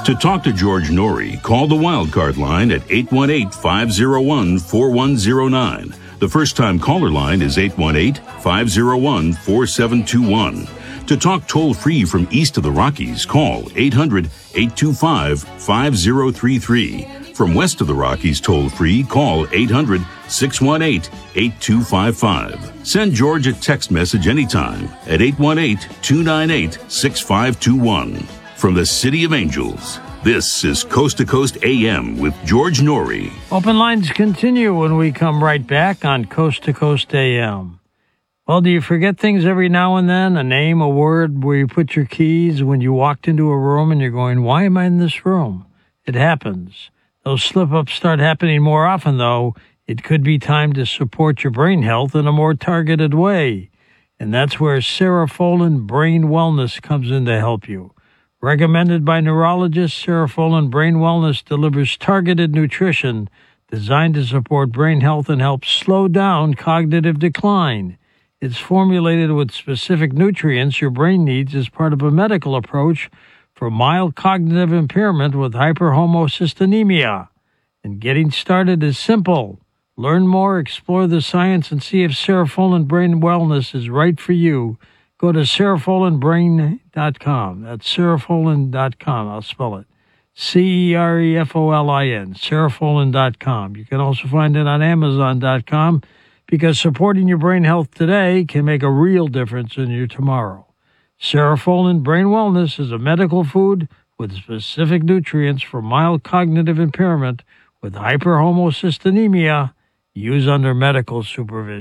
To talk to George Norrie, call the Wildcard line at 818-501-4109. The first-time caller line is 818-501-4721. To talk toll-free from east of the Rockies, call 800-825-5033. From west of the Rockies toll-free, call 800-618-8255. Send George a text message anytime at 818-298-6521. From the City of Angels, this is Coast to Coast AM with George Norrie. Open lines continue when we come right back on Coast to Coast AM. Well, do you forget things every now and then? A name, a word, where you put your keys when you walked into a room and you're going, why am I in this room? It happens. Those slip-ups start happening more often, though. It could be time to support your brain health in a more targeted way. And that's where Cerefolin Brain Wellness comes in to help you. Recommended by neurologists, Cerefolin Brain Wellness delivers targeted nutrition designed to support brain health and help slow down cognitive decline. It's formulated with specific nutrients your brain needs as part of a medical approach for mild cognitive impairment with hyperhomocysteemia. And getting started is simple. Learn more, explore the science, and see if Cerefolin Brain Wellness is right for you. Go to cerefolinbrain.com. That's cerefolin.com. I'll spell it. Cerefolin. Cerefolin.com. You can also find it on Amazon.com because supporting your brain health today can make a real difference in your tomorrow. Cerefolin Brain Wellness is a medical food with specific nutrients for mild cognitive impairment with hyperhomocysteemia. Use under medical supervision.